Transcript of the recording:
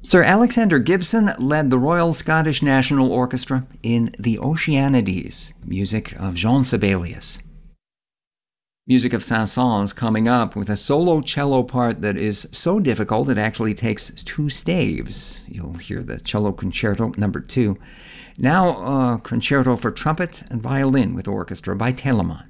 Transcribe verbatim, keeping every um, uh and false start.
Sir Alexander Gibson led the Royal Scottish National Orchestra in the Oceanides, music of Jean Sibelius. Music of Saint-Saëns coming up with a solo cello part that is so difficult it actually takes two staves. You'll hear the Cello Concerto number two. Now, a concerto for trumpet and violin with orchestra by Telemann.